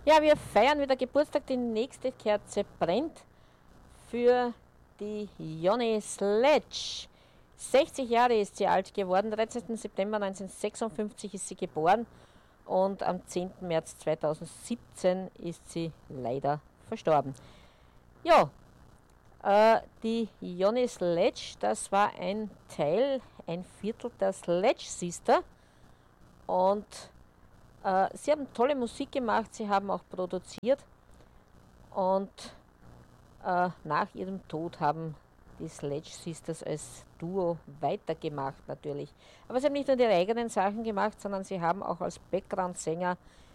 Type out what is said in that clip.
Ja, wir feiern wieder Geburtstag. Die nächste Kerze brennt für die Joni Sledge. 60 Jahre ist sie alt geworden. 13. September 1956 ist sie geboren und am 10. März 2017 ist sie leider verstorben. Ja, die Joni Sledge, das war ein Viertel der Sledge Sister. Und sie haben tolle Musik gemacht, sie haben auch produziert. Und nach ihrem Tod haben die Sledge Sisters als Duo weitergemacht natürlich. Aber sie haben nicht nur ihre eigenen Sachen gemacht, sondern sie haben auch als Background-Sänger